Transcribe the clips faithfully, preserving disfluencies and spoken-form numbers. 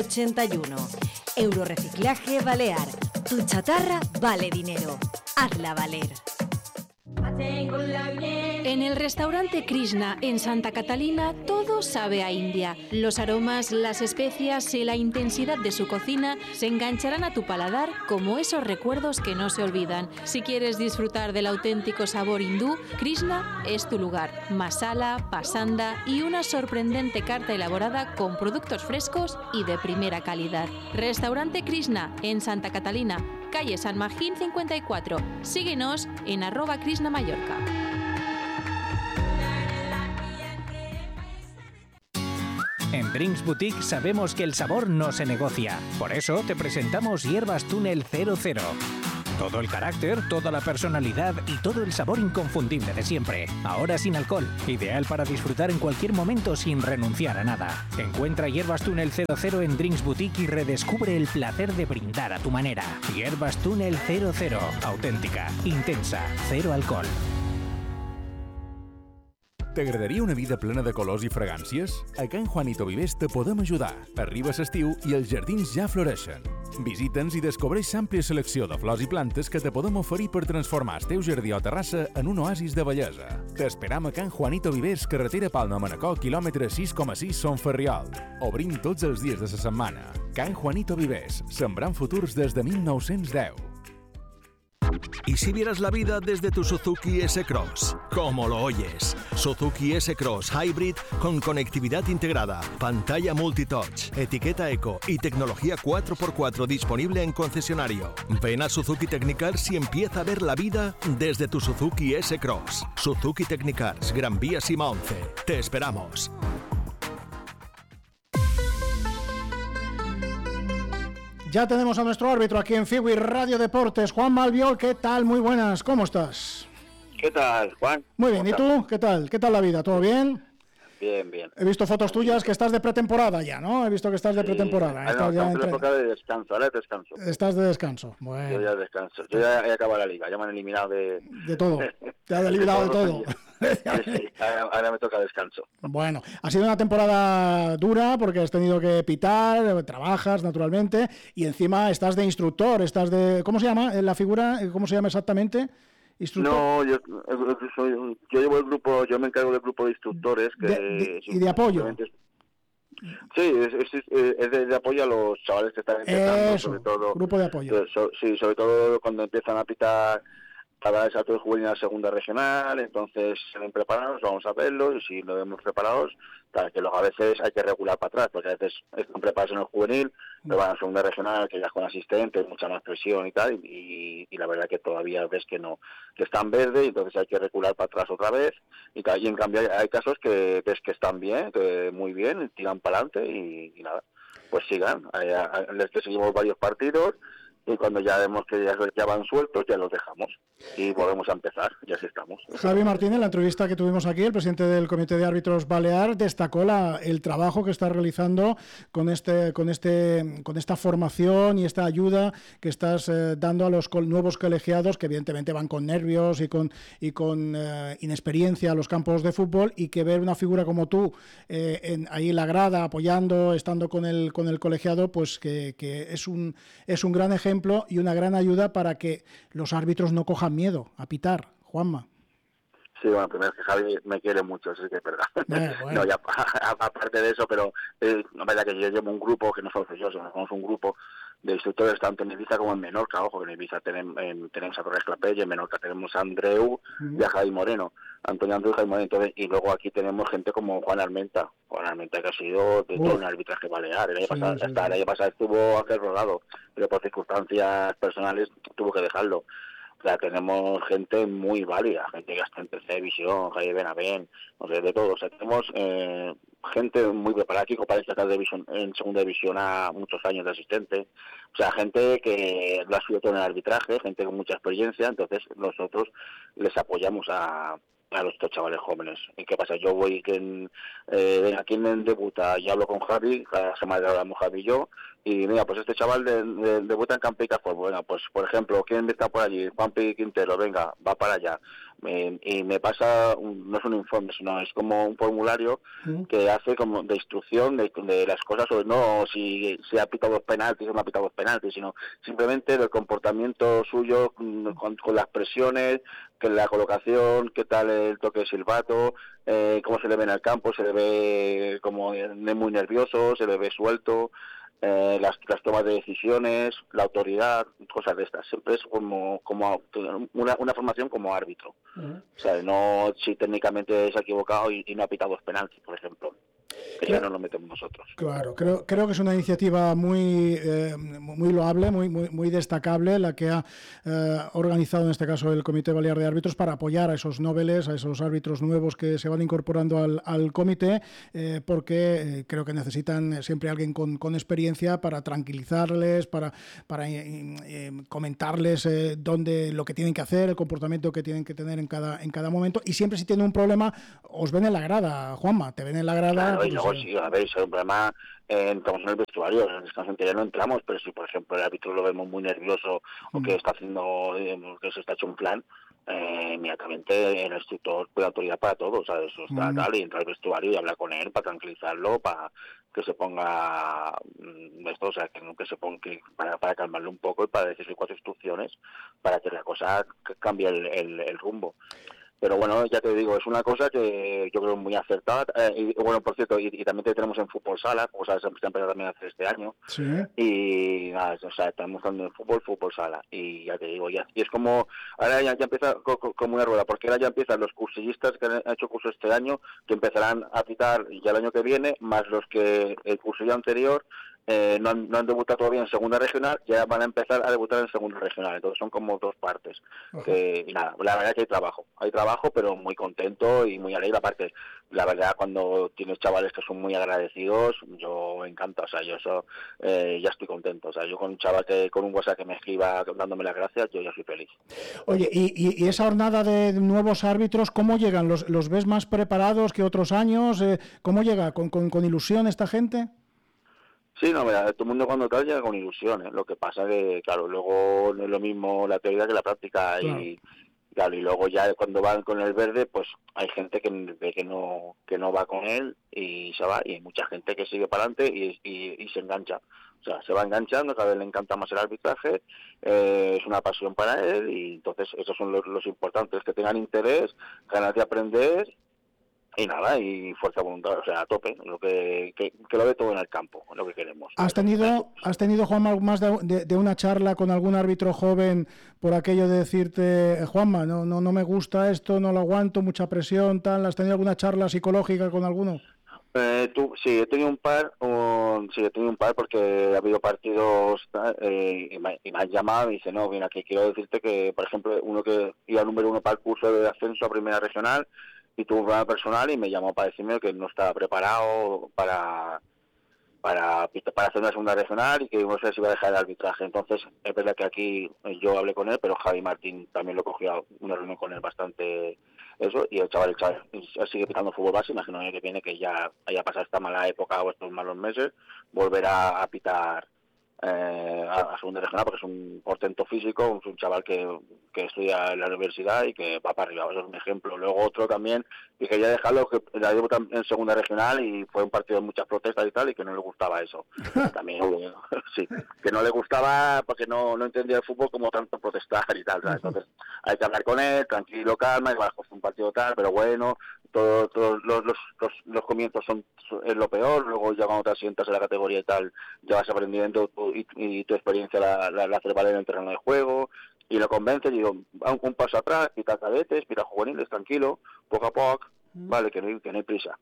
ochenta y uno. Euroreciclaje Balear. Tu chatarra vale dinero. Hazla valer. En el restaurante Krishna en Santa Catalina todo sabe a India. Los aromas, las especias y la intensidad de su cocina se engancharán a tu paladar como esos recuerdos que no se olvidan. Si quieres disfrutar del auténtico sabor hindú, Krishna es tu lugar. Masala, pasanda y una sorprendente carta elaborada con productos frescos y de primera calidad. Restaurante Krishna en Santa Catalina, calle San Magín cincuenta y cuatro. Síguenos en arroba Krishna Mallorca. En Drinks Boutique sabemos que el sabor no se negocia. Por eso te presentamos Hierbas Túnel cero cero. Todo el carácter, toda la personalidad y todo el sabor inconfundible de siempre. Ahora sin alcohol. Ideal para disfrutar en cualquier momento sin renunciar a nada. Encuentra Hierbas Túnel cero cero en Drinks Boutique y redescubre el placer de brindar a tu manera. Hierbas Túnel cero cero. Auténtica, intensa, cero alcohol. T'agradaria una vida plena de colors i fragàncies? A Can Juanito Vivers te podem ajudar. Arriba l'estiu i els jardins ja floreixen. Visita'ns i descobreix l'àmplia selecció de flors i plantes que te podem oferir per transformar el teu jardí o terrassa en un oasis de bellesa. T'esperam a Can Juanito Vivers, carretera Palma-Manacor, quilòmetre sis coma sis, Son Ferriol. Obrim tots els dies de la setmana. Can Juanito Vivers, sembrant futurs des de mil nou-cents deu. ¿Y si vieras la vida desde tu Suzuki S-Cross? ¿Cómo lo oyes? Suzuki S-Cross Hybrid con conectividad integrada, pantalla multitouch, etiqueta eco y tecnología cuatro por cuatro disponible en concesionario. Ven a Suzuki Technicars y empieza a ver la vida desde tu Suzuki S-Cross. Suzuki Technicars, Gran Vía Sima once. Te esperamos. Ya tenemos a nuestro árbitro aquí en Figui Radio Deportes, Juan Malviol. ¿Qué tal? Muy buenas, ¿cómo estás? ¿Qué tal, Juan? Muy bien, ¿y tú? ¿Qué tal? ¿Qué tal la vida? ¿Todo bien? Bien, bien. He visto fotos tuyas que estás de pretemporada ya, ¿no? He visto que estás de pretemporada. Sí. Estás Ah, no, ya en entre... época de descanso, ahora de descanso. Estás de descanso. Bueno. Yo ya descanso. Yo ya he acabado la liga, ya me han eliminado de... De todo. Te has eliminado de todo. Sí, ahora, ahora me toca descanso. Bueno, ha sido una temporada dura porque has tenido que pitar, trabajas naturalmente y encima estás de instructor, estás de... ¿Cómo se llama la figura? ¿Cómo se llama exactamente? ¿Instructor? No, yo, soy, yo llevo el grupo, yo me encargo del grupo de instructores. Que de, de, ¿Y de apoyo? Sí, es, es, es de, de apoyo a los chavales que están empezando. Eso, sobre todo, grupo de apoyo. So, sí, sobre todo cuando empiezan a pitar cada vez a todo el juvenil a la segunda regional, entonces se ven preparados, vamos a verlos, y si no vemos preparados, claro, que luego a veces hay que regular para atrás, porque a veces están preparados en el juvenil, pero van a la segunda regional, que ya con asistentes, mucha más presión y tal, y, y la verdad que todavía ves que no, que están verdes, y entonces hay que regular para atrás otra vez, y, y en cambio hay, hay casos que ves que están bien, que muy bien, tiran para adelante, y, y nada, pues sigan, les seguimos varios partidos, y cuando ya vemos que ya, ya van sueltos, ya los dejamos y volvemos a empezar, y así estamos. Javi Martínez, en la entrevista que tuvimos aquí, el presidente del Comité de Árbitros Balear, destacó la, el trabajo que está realizando con este, con este, con esta formación y esta ayuda que estás eh, dando a los col- nuevos colegiados, que evidentemente van con nervios y con, y con eh, inexperiencia a los campos de fútbol, y que ver una figura como tú eh, en, ahí en la grada, apoyando, estando con el, con el colegiado, pues que, que es un, es un gran ejemplo y una gran ayuda para que los árbitros no cojan miedo a pitar, Juanma. Sí, bueno, primero es que Javi me quiere mucho, eso sí que es verdad. Eh, bueno. No, ya aparte de eso, pero eh, la verdad que yo llevo un grupo que no solo soy yo, somos un grupo de instructores tanto en Ibiza como en Menorca. Ojo, que en Ibiza tenemos, en, tenemos a Torres Clapell, y en Menorca tenemos a Andreu y a Javi Moreno, Antonio Andreu y Javi Moreno. Entonces, y luego aquí tenemos gente como Juan Armenta, Juan Armenta que ha sido de Uf. todo un arbitraje balear. El año, sí, pasado, sí, hasta sí. el año pasado estuvo aquel rodado, pero por circunstancias personales tuvo que dejarlo. O sea, tenemos gente muy válida, gente que está en tercera división, Javier Benavén, no sé, de todo. O sea, tenemos eh, gente muy preparada. Kiko Párez que está en segunda división a muchos años de asistente. O sea, gente que lo ha sido todo en el arbitraje, gente con mucha experiencia. Entonces nosotros les apoyamos a, a los estos chavales jóvenes. ¿Y qué pasa? Yo voy que eh, aquí en debuta y hablo con Javi, cada semana hablamos Javi y yo, y mira, pues este chaval de, de, debuta en Campica, pues venga, pues por ejemplo, ¿quién está por allí? Juanpi Quintero, venga, va para allá. Eh, y me pasa, un, no es un informe, sino es como un formulario mm. que hace como de instrucción de, de las cosas, sobre no si se ha pitado dos penaltis o no ha pitado dos penaltis, sino simplemente del comportamiento suyo con, con las presiones, que la colocación, qué tal el toque de silbato, eh, cómo se le ve en el campo, se le ve como muy nervioso, se le ve suelto. Eh, las, las tomas de decisiones, la autoridad, cosas de estas. Siempre es como como una, una formación como árbitro. Uh-huh. O sea, no si técnicamente se ha equivocado y, y no ha pitado dos penaltis, por ejemplo. Que claro, ya no lo metemos nosotros. Claro, creo, creo que es una iniciativa muy eh, muy loable, muy, muy muy destacable, la que ha eh, organizado en este caso el Comité Balear de Árbitros para apoyar a esos noveles, a esos árbitros nuevos que se van incorporando al, al comité, eh, porque eh, creo que necesitan siempre alguien con, con experiencia para tranquilizarles, para, para eh, eh, comentarles eh, dónde lo que tienen que hacer, el comportamiento que tienen que tener en cada en cada momento, y siempre si tienen un problema os ven en la grada, Juanma, te ven en la grada. Claro, y luego sí, a ver, si hay un problema, eh, entramos en el vestuario, en el descanso anterior no entramos, pero si por ejemplo el árbitro lo vemos muy nervioso mm. o que está haciendo, eh, que se está hecho un plan, eh, inmediatamente el instructor puede autoridad para todo, o sea, eso está mm. tal, y entra al vestuario y habla con él para tranquilizarlo, para que se ponga esto, o sea, que, que se ponga, que, para, para calmarlo un poco y para decirle cuatro instrucciones para que la cosa cambie el, el, el rumbo. Pero bueno, ya te digo, es una cosa que yo creo muy acertada. Eh, y bueno, por cierto, y, y también te tenemos en fútbol sala, como sabes, se ha empezado también a hacer este año. Sí. Y nada, o sea, estamos dando en fútbol, fútbol sala. Y ya te digo, ya, y es como, ahora ya, ya empieza co, co, como una rueda, porque ahora ya empiezan los cursillistas que han hecho curso este año, que empezarán a pitar ya el año que viene, más los que el cursillo anterior Eh, no, han, no han debutado todavía en segunda regional, ya van a empezar a debutar en segunda regional, entonces son como dos partes. Que, y nada, la verdad es que hay trabajo, hay trabajo, pero muy contento y muy alegre. Aparte, la verdad, cuando tienes chavales que son muy agradecidos, yo encanta, o sea, yo eso, eh, ya estoy contento, o sea, yo con un chaval que con un WhatsApp que me escriba dándome las gracias, yo ya soy feliz. Oye, y, y, y esa jornada de nuevos árbitros, ¿cómo llegan? ¿Los, los ves más preparados que otros años? Eh, ¿Cómo llega? ¿Con, con, con ilusión esta gente? Sí, no, mira, todo el mundo cuando tal llega con ilusión, ¿eh? Lo que pasa que, claro, luego no es lo mismo la teoría que la práctica. Claro. y claro, y luego ya cuando van con el verde, pues hay gente que, que no que no va con él y se va, y hay mucha gente que sigue para adelante y, y, y se engancha. O sea, se va enganchando, cada vez le encanta más el arbitraje, eh, es una pasión para él, y entonces esos son los, los importantes, que tengan interés, ganas de aprender. Y nada, y fuerza de voluntad, o sea, a tope, lo que, que, que lo ve todo en el campo, lo que queremos. ¿Has tenido, has tenido Juanma, más de, de, de una charla con algún árbitro joven por aquello de decirte, Juanma, no, no, no me gusta esto, no lo aguanto, mucha presión, tal? ¿Has tenido alguna charla psicológica con alguno? Eh, tú, sí, he tenido un par, um, sí, he tenido un par porque ha habido partidos eh, y, me, y me han llamado y dice, no, mira, que quiero decirte que, por ejemplo, uno que iba número uno para el curso de ascenso a primera regional, y tuvo un problema personal y me llamó para decirme que no estaba preparado para para para hacer una segunda regional y que no sé si iba a dejar el arbitraje. Entonces es verdad que aquí yo hablé con él, pero Javi Martín también lo cogió una reunión con él bastante eso, y el chaval, el chaval sigue pitando fútbol base. Imagino que viene que ya haya pasado esta mala época o estos malos meses, volverá a pitar Eh, a, a segunda regional, porque es un portento físico, es un chaval que, que estudia en la universidad y que va para arriba. Eso es un ejemplo. Luego otro también, y quería dejarlo, que la debuta en segunda regional y fue un partido de muchas protestas y tal, y que no le gustaba eso. También, sí, que no le gustaba porque no, no entendía el fútbol como tanto protestar y tal, ¿sabes? Entonces hay que hablar con él, tranquilo, calma, y bajo un partido tal, pero bueno, todos todo, los, los, los, los comienzos son es lo peor, luego ya cuando te asientas en la categoría y tal, ya vas aprendiendo tu, y, y tu experiencia la, la, la haces valer en el terreno de juego, y lo convences, y digo, un, un paso atrás, pita cadetes, pita juveniles, tranquilo, poco a poco, mm. vale, que no, que no hay prisa.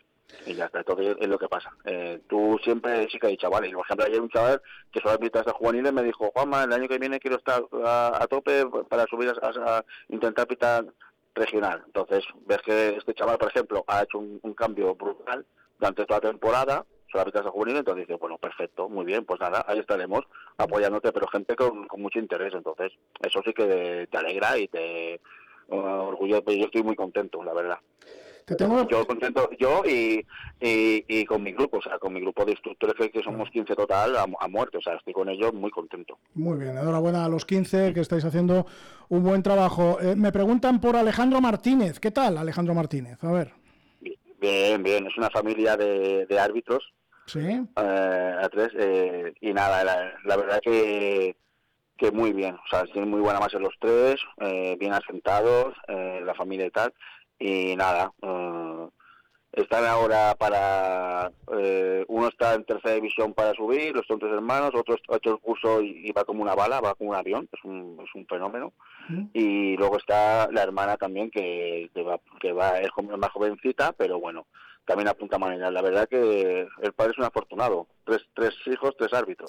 Y ya está, entonces es lo que pasa. Eh, tú siempre sí que hay chavales. Por ejemplo, ayer un chaval que solo pita hasta juveniles me dijo, Juanma, el año que viene quiero estar a, a tope para subir a, a, a intentar pitar regional. Entonces ves que este chaval, por ejemplo, ha hecho un, un cambio brutal durante toda la temporada, solo pitas a juvenil, entonces dice, bueno, perfecto, muy bien, pues nada, ahí estaremos apoyándote, pero gente con, con mucho interés. Entonces eso sí que te alegra y te uh, orgullo, pues yo estoy muy contento, la verdad. Te tengo... Yo contento, yo y, y, y con mi grupo, o sea, con mi grupo de instructores que somos quince total, a, a muerte, o sea, estoy con ellos muy contento. Muy bien, enhorabuena a los quince que estáis haciendo un buen trabajo. Eh, me preguntan por Alejandro Martínez. ¿Qué tal, Alejandro Martínez? A ver. Bien, bien, es una familia de, de árbitros. Sí. Eh, a tres, eh, y nada, la, la verdad que que muy bien, o sea, tienen muy buena base los tres, eh, bien asentados, eh, la familia y tal, y nada, eh, están ahora para, eh, uno está en tercera división para subir, los son tres hermanos, otro ha hecho el curso y, y va como una bala, va como un avión, es un, es un fenómeno, ¿Mm? Y luego está la hermana también que, que va, que va es más jovencita, pero bueno, también apunta manera. La verdad que el padre es un afortunado. Tres, tres hijos, tres árbitros.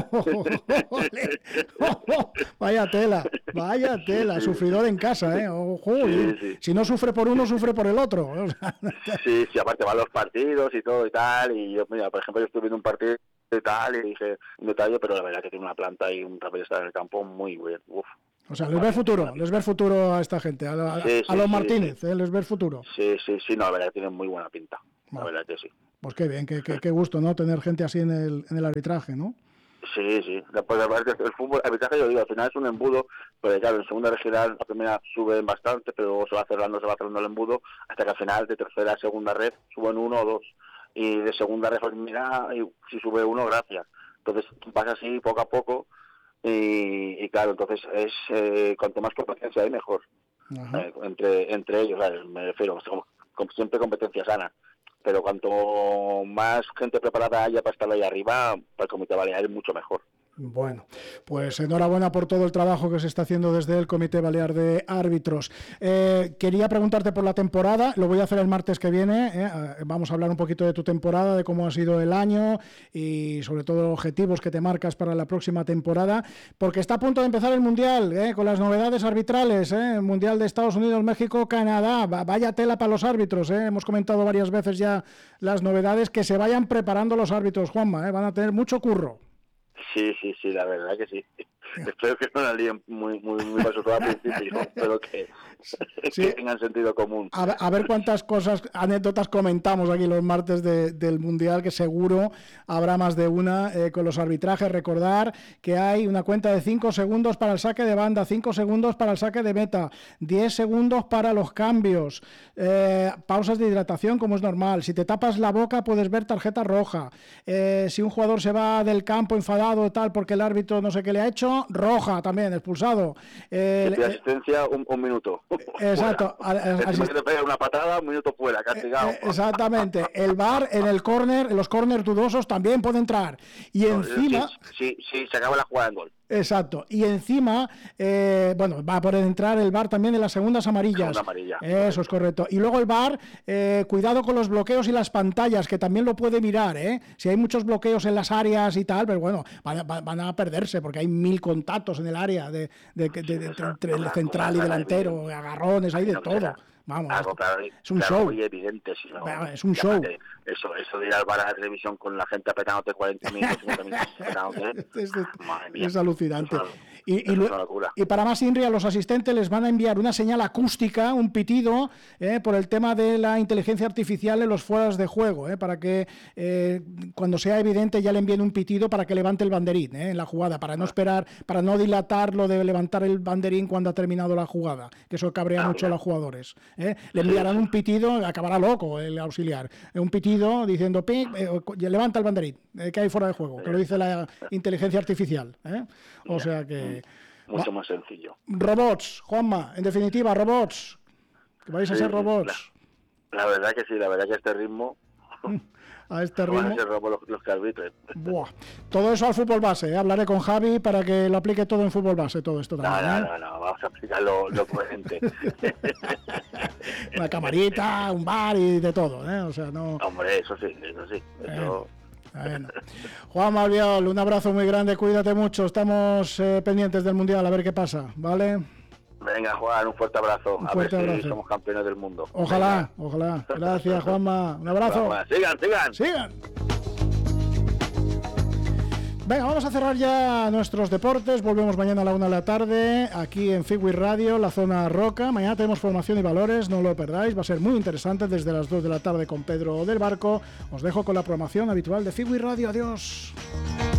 Vaya tela, vaya tela, sí, sufridor en casa, ¿eh? Ojo, sí, sí. Si no sufre por uno, sufre por el otro. Sí, sí, aparte van los partidos y todo y tal. Y yo, mira, por ejemplo, yo estuve viendo un partido y tal y dije un detalle, pero la verdad que tiene una planta y un trapecista en el campo muy bien. Uf. O sea, les ve futuro, les ve futuro a esta gente, a, a, sí, sí, a los sí, Martínez, sí. ¿eh? Les ve futuro. Sí, sí, sí, no, la verdad que tienen muy buena pinta, la verdad que sí. Pues qué bien, qué, qué, qué gusto, ¿no? Tener gente así en el, en el arbitraje, ¿no? Sí, sí, después la verdad que el fútbol, el arbitraje yo digo, al final es un embudo, pero claro, en segunda regional, la primera suben bastante, pero luego se va cerrando, se va cerrando el embudo, hasta que al final de tercera a segunda red suben uno o dos, y de segunda red mira, y si sube uno, gracias. Entonces vas así poco a poco. Y, y claro, entonces es eh, cuanto más competencia hay, mejor. Eh, entre entre ellos, ¿sabes? Me refiero, como, como siempre competencia sana. Pero cuanto más gente preparada haya para estar ahí arriba, para el Comité Balear es mucho mejor. Bueno, pues enhorabuena por todo el trabajo que se está haciendo desde el Comité Balear de Árbitros. Eh, quería preguntarte por la temporada, lo voy a hacer el martes que viene, eh, vamos a hablar un poquito de tu temporada, de cómo ha sido el año y sobre todo los objetivos que te marcas para la próxima temporada, porque está a punto de empezar el Mundial, eh, con las novedades arbitrales, eh, el Mundial de Estados Unidos, México, Canadá, vaya tela para los árbitros, eh, hemos comentado varias veces ya las novedades, que se vayan preparando los árbitros, Juanma, eh, van a tener mucho curro. Sí, sí, sí, la verdad que sí. Espero que no la líen muy, muy, muy paso todo al principio, pero que, sí. que tengan sentido común. A ver, a ver cuántas cosas, anécdotas comentamos aquí los martes de, del Mundial, que seguro habrá más de una eh, con los arbitrajes. Recordar que hay una cuenta de cinco segundos para el saque de banda, cinco segundos para el saque de meta, diez segundos para los cambios, eh, pausas de hidratación como es normal. Si te tapas la boca puedes ver tarjeta roja. Eh, si un jugador se va del campo enfadado tal porque el árbitro no sé qué le ha hecho, roja también, expulsado. Eh, de asistencia, un, un minuto. Exacto. Si te pega una patada, un minuto fuera, castigado. Eh, exactamente. El V A R en el córner, en los córners dudosos también puede entrar. Y no, encima... Sí, sí, sí, se acaba la jugada en gol. Exacto. Y encima, eh, bueno, va a poder entrar el V A R también en las segundas amarillas. Segunda amarilla. Eso es correcto. Y luego el V A R, eh, cuidado con los bloqueos y las pantallas, que también lo puede mirar, ¿eh? Si hay muchos bloqueos en las áreas y tal, pero bueno, van a, van a perderse porque hay mil contactos en el área de, de, de, de, de, de entre el central y delantero, agarrones, hay de todo. Vamos, algo, claro, es un claro, show. Muy evidente, si no, es un show. Eso, eso de ir al bar a la televisión con la gente apretándote cuarenta minutos, cincuenta minutos apretándote. es, es, es alucinante. Es una, y, y, lo, y para más INRI, a los asistentes les van a enviar una señal acústica, un pitido, eh, por el tema de la inteligencia artificial en los fueras de juego, eh, para que eh, cuando sea evidente ya le envíen un pitido para que levante el banderín eh, en la jugada, para no esperar, para no dilatar lo de levantar el banderín cuando ha terminado la jugada, que eso cabrea ah, mucho bien. a los jugadores. Eh. Le enviarán un pitido, acabará loco el auxiliar, un pitido diciendo, pic, eh, levanta el banderín, eh, que hay fuera de juego, que lo dice la inteligencia artificial. Eh. O sea que... Mucho más sencillo. Robots, Juanma, en definitiva, robots. Que vais a sí, ser robots. La, la verdad que sí, la verdad que a este ritmo... A este ritmo... Van a ser robots los, los que arbitren. Buah. Todo eso al fútbol base, ¿eh? Hablaré con Javi para que lo aplique todo en fútbol base, todo esto también. No, ¿eh? no, no, no, vamos a aplicarlo lo coherente. Una camarita, un bar y de todo, ¿eh? O sea, no... Hombre, eso sí, eso sí. Eso... Eh. Bueno. Juan Albiol, un abrazo muy grande, cuídate mucho, estamos eh, pendientes del Mundial, a ver qué pasa, ¿vale? Venga, Juan, un fuerte abrazo, un a fuerte ver abrazo. si somos campeones del mundo. Ojalá, Venga. ojalá, gracias Juanma, un abrazo. Sigan, sigan. Sigan. Venga, vamos a cerrar ya nuestros deportes. Volvemos mañana a la una de la tarde aquí en Figui Radio, la zona roca. Mañana tenemos formación y valores, no lo perdáis. Va a ser muy interesante desde las dos de la tarde con Pedro del Barco. Os dejo con la programación habitual de Figui Radio. Adiós.